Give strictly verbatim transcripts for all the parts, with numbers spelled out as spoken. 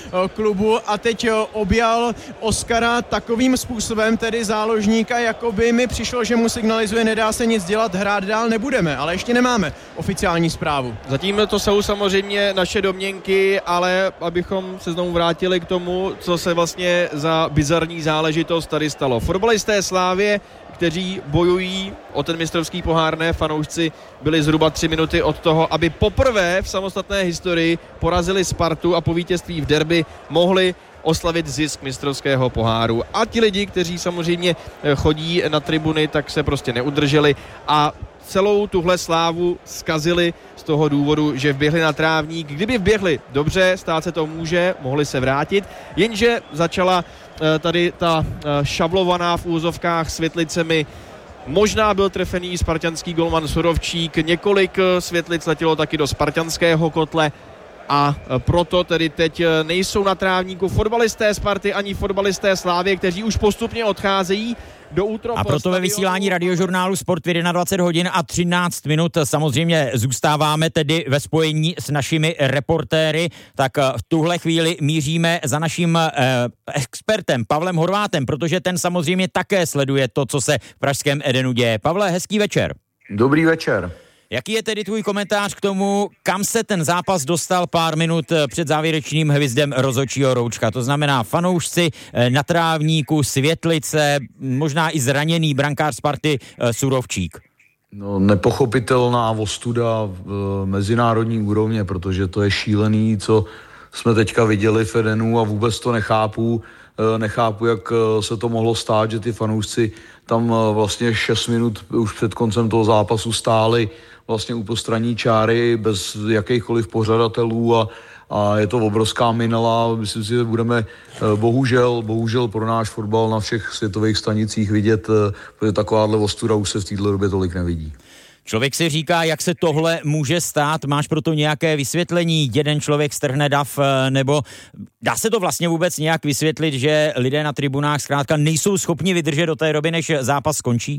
klubu a teď objal Oskara takovým způsobem, tedy záložníka, jako by mi přišlo, že mu signalizuje, nedá se nic dělat, hrát dál nebudeme, ale ještě nemáme oficiální zprávu. Zatím to jsou samozřejmě naše domněnky, ale abychom se znovu vrátili k tomu, co se vlastně za bizarní záležitost tady stalo. Fotbalisté Slávie, kteří bojují o ten mistrovský pohár, ne fanoušci, byli zhruba tři minuty od toho, aby poprvé v samostatné historii porazili Spartu a po vítězství v derby mohli oslavit zisk mistrovského poháru. A ti lidi, kteří samozřejmě chodí na tribuny, tak se prostě neudrželi a celou tuhle slávu zkazili z toho důvodu, že vběhli na trávník. Kdyby vběhli dobře, stát se to může, mohli se vrátit, jenže začala tady ta šablovaná v úzovkách světlicemi. Možná byl trefený spartanský golman Surovčík, několik světlic letělo taky do spartanského kotle a proto tedy teď nejsou na trávníku fotbalisté Sparty ani fotbalisté Slávie, kteří už postupně odcházejí do útropu. A proto ve vysílání radiožurnálu Sport v dvacet hodin a třináct minut samozřejmě zůstáváme tedy ve spojení s našimi reportéry. Tak v tuhle chvíli míříme za naším eh, expertem Pavlem Horvátem, protože ten samozřejmě také sleduje to, co se v pražském Edenu děje. Pavle, hezký večer. Dobrý večer. Jaký je tedy tvůj komentář k tomu, kam se ten zápas dostal pár minut před závěrečným hvizdem rozhodčího roučka? To znamená fanoušci na trávníku, světlice, možná i zraněný brankář Sparty Surovčík. No, nepochopitelná ostuda v mezinárodní úrovně, protože to je šílený, co jsme teďka viděli v Edenu a vůbec to nechápu. Nechápu, jak se to mohlo stát, že ty fanoušci tam vlastně šest minut už před koncem toho zápasu stáli vlastně u postranní čáry bez jakýchkoliv pořadatelů a, a je to obrovská minela. Myslím si, že budeme bohužel, bohužel pro náš fotbal na všech světových stanicích vidět, protože takováhle ostuda už se v této době tolik nevidí. Člověk si říká, jak se tohle může stát, máš proto nějaké vysvětlení, jeden člověk strhne dav, nebo dá se to vlastně vůbec nějak vysvětlit, že lidé na tribunách zkrátka nejsou schopni vydržet do té doby, než zápas skončí?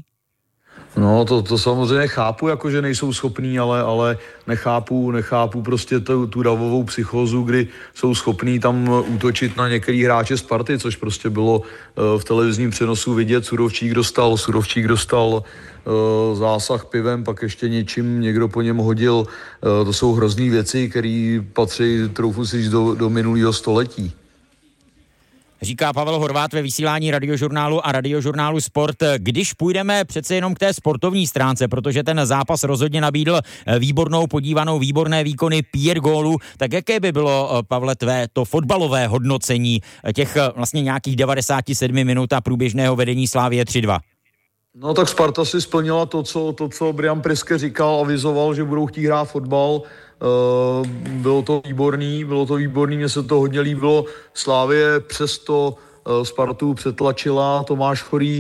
No, to, to samozřejmě chápu, jako že nejsou schopní, ale, ale nechápu, nechápu prostě tu, tu davovou psychózu, kdy jsou schopní tam útočit na některý hráče Sparty, což prostě bylo uh, v televizním přenosu vidět. Surovčík dostal, Surovčík dostal uh, zásah pivem, pak ještě něčím někdo po něm hodil. Uh, to jsou hrozný věci, které patří, troufnu si říct, do, do minulého století. Říká Pavel Horvát ve vysílání radiožurnálu a radiožurnálu Sport. Když půjdeme přece jenom k té sportovní stránce, protože ten zápas rozhodně nabídl výbornou podívanou, výborné výkony, pět gólů, tak jaké by bylo, Pavle, tvé to fotbalové hodnocení těch vlastně nějakých devadesát sedm minut a průběžného vedení Slavie tři dva? No tak Sparta si splnila to, co, to, co Brian Priske říkal, avizoval, že budou chtít hrát fotbal. Uh, bylo to výborný, bylo to výborný, mně se to hodně líbilo. Slavie přesto uh, Spartu přetlačila, Tomáš Chorý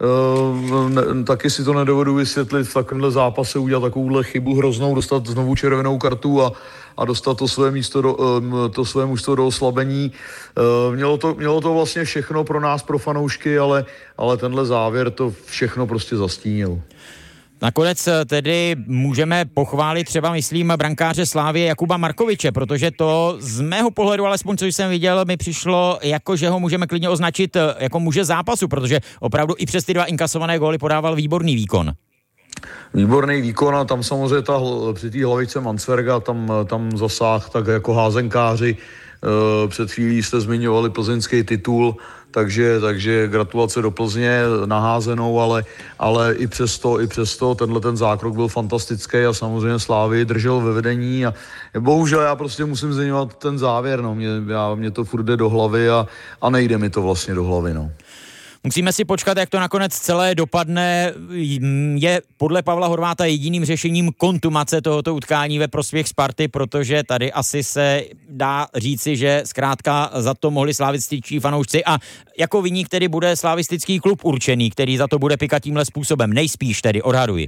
uh, ne, taky si to nedovedu vysvětlit v takovémhle zápase, udělat takovouhle chybu hroznou, dostat znovu červenou kartu a, a dostat to své místo do, um, to své mužstvo do oslabení. Uh, mělo, to, mělo to vlastně všechno pro nás, pro fanoušky, ale, ale tenhle závěr to všechno prostě zastínil. Nakonec tedy můžeme pochválit třeba, myslím, brankáře Slávie Jakuba Markoviče, protože to z mého pohledu, alespoň co jsem viděl, mi přišlo jako, že ho můžeme klidně označit jako muže zápasu, protože opravdu i přes ty dva inkasované góly podával výborný výkon. Výborný výkon a tam samozřejmě ta, při té hlavičce Mansverga tam, tam zasáh tak jako házenkáři. Před chvílí jste zmiňovali plzeňský titul, takže, takže gratulace do Plzně naházenou, ale, ale i přesto, i přesto tenhle ten zákrok byl fantastický a samozřejmě Slávy držel ve vedení a bohužel já prostě musím zmiňovat ten závěr, no, mě, já, mě to furt jde do hlavy a, a nejde mi to vlastně do hlavy, no. Musíme si počkat, jak to nakonec celé dopadne. Je podle Pavla Horváta jediným řešením kontumace tohoto utkání ve prospěch Sparty, protože tady asi se dá říci, že zkrátka za to mohli slavističtí fanoušci a jako viník tedy bude slavistický klub určený, který za to bude pikat tímhle způsobem. Nejspíš tedy, odhaduji.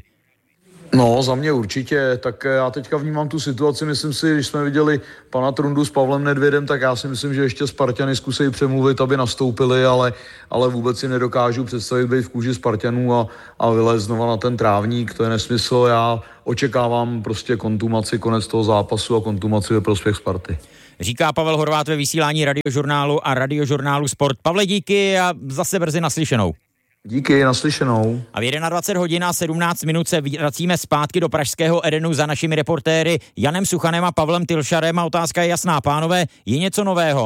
No, za mě určitě, tak já teďka vnímám tu situaci, myslím si, když jsme viděli pana Trundu s Pavlem Nedvědem, tak já si myslím, že ještě Sparťany zkusí přemluvit, aby nastoupili, ale, ale vůbec si nedokážu představit být v kůži Sparťanů a, a vylézt znova na ten trávník, to je nesmysl, já očekávám prostě kontumaci, konec toho zápasu a kontumaci ve prospěch Sparty. Říká Pavel Horvát ve vysílání Radiožurnálu a Radiožurnálu Sport. Pavle, díky a zase brzy naslyšenou. Díky, naslyšenou. A v dvacet jedna hodin a sedmnáct minut se vracíme zpátky do pražského Edenu za našimi reportéry Janem Suchanem a Pavlem Tylšarem a otázka je jasná. Pánové, je něco nového?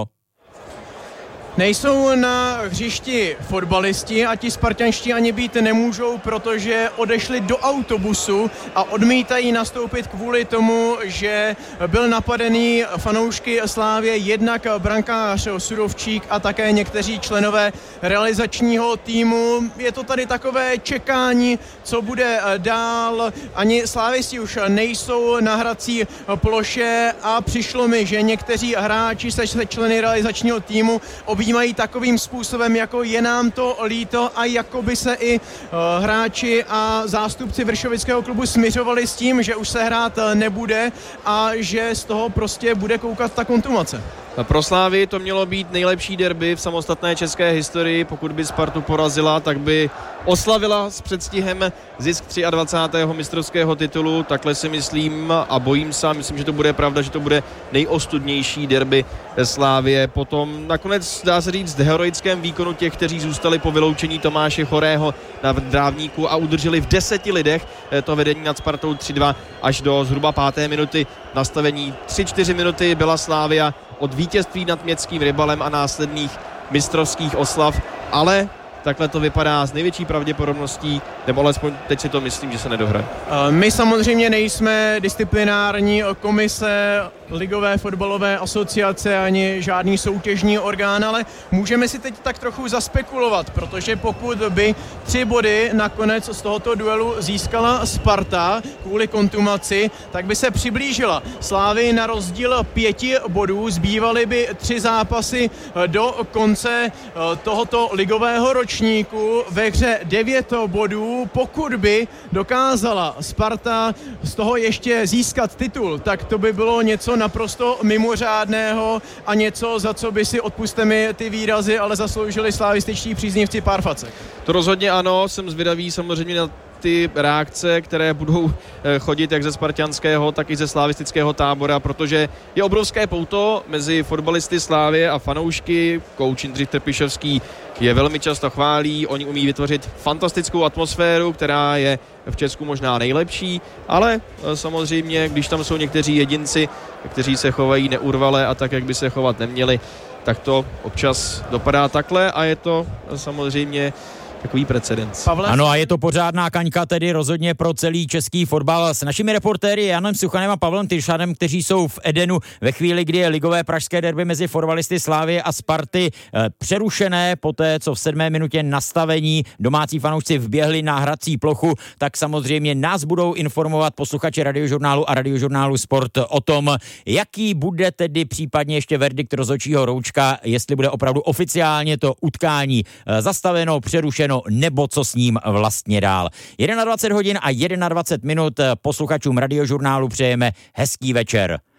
Nejsou na hřišti fotbalisti a ti spartanští ani být nemůžou, protože odešli do autobusu a odmítají nastoupit kvůli tomu, že byl napadený fanoušky Slávie jednak brankář Sudovčík a také někteří členové realizačního týmu. Je to tady takové čekání, co bude dál. Ani slávisti už nejsou na hrací ploše a přišlo mi, že někteří hráči se členy realizačního týmu objímají takovým způsobem, jako je nám to líto a jako by se i uh, hráči a zástupci Vršovického klubu smiřovali s tím, že už se hrát nebude a že z toho prostě bude koukat ta kontumace. Pro Slávy to mělo být nejlepší derby v samostatné české historii. Pokud by Spartu porazila, tak by oslavila s předstihem zisk dvacátého třetího mistrovského titulu. Takhle si myslím a bojím se, myslím, že to bude pravda, že to bude nejostudnější derby Slávie. Potom nakonec dá se říct heroickém výkonu těch, kteří zůstali po vyloučení Tomáše Chorého na Drávníku a udrželi v deseti lidech to vedení nad Spartou tři dva až do zhruba páté minuty nastavení. tři čtyři minuty byla Slávia od vítězství nad Městským Rybalem a následných mistrovských oslav, ale takhle to vypadá s největší pravděpodobností, nebo alespoň teď si to myslím, že se nedohraje. My samozřejmě nejsme disciplinární komise Ligové fotbalové asociace ani žádný soutěžní orgán, ale můžeme si teď tak trochu zaspekulovat, protože pokud by tři body nakonec z tohoto duelu získala Sparta kvůli kontumaci, tak by se přiblížila Slávii na rozdíl pěti bodů, zbývaly by tři zápasy do konce tohoto ligového ročníku, ve hře devět bodů. Pokud by dokázala Sparta z toho ještě získat titul, tak to by bylo něco naprosto mimořádného a něco, za co by si, odpuste mi ty výrazy, ale zasloužili slavističtí příznivci pár facek. To rozhodně ano, jsem zvědavý samozřejmě na ty reakce, které budou chodit jak ze spartanského, tak i ze slavistického tábora, protože je obrovské pouto mezi fotbalisty Slávie a fanoušky. Kouč Jindřich Trpišovský je velmi často chválí, oni umí vytvořit fantastickou atmosféru, která je v Česku možná nejlepší, ale samozřejmě, když tam jsou někteří jedinci, kteří se chovají neurvale a tak, jak by se chovat neměli, tak to občas dopadá takhle a je to samozřejmě takový precedens. Pavle? Ano, a je to pořádná kaňka tedy rozhodně pro celý český fotbal. S našimi reportéry Janem Suchanem a Pavlem Tylšarem, kteří jsou v Edenu ve chvíli, kdy je ligové pražské derby mezi fotbalisty Slávie a Sparty eh, přerušené poté, co v sedmé minutě nastavení domácí fanoušci vběhli na hrací plochu, tak samozřejmě nás budou informovat posluchači Radiožurnálu a Radiožurnálu Sport o tom, jaký bude tedy případně ještě verdikt rozhodčího Roučka, jestli bude opravdu oficiálně to utkání eh, zastaveno, přerušeno, nebo co s ním vlastně dál. dvacet jedna hodin a dvacet jedna minut posluchačům Radiožurnálu přejeme hezký večer.